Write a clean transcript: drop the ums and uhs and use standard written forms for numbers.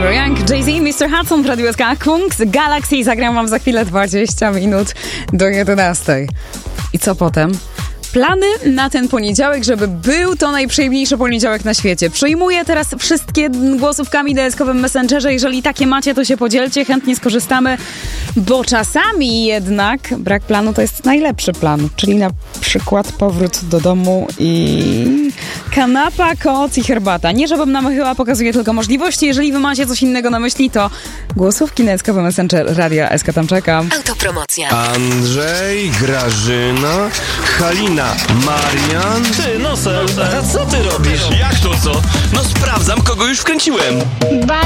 Young, Jay-Z, Mr. Hudson w Radiu SK, Kungs, Galaxy. Zagram wam za chwilę 20 minut do 11. I co potem? Plany na ten poniedziałek, żeby był to najprzyjemniejszy poniedziałek na świecie. Przyjmuję teraz wszystkie głosówkami na SK-owym Messengerze. Jeżeli takie macie, to się podzielcie, chętnie skorzystamy, bo czasami jednak brak planu to jest najlepszy plan. Czyli na przykład powrót do domu i kanapa, koc i herbata. Nie żebym namychyła, pokazuję tylko możliwości. Jeżeli wy macie coś innego na myśli, to głosówki na SK-owy Messenger Radia SK, tam czekam. Autopromocja. Andrzej, Grażyna, Halina, Marian. Ty, Nosel, a co ty robisz? Jak to co? No sprawdzam, kogo już wkręciłem.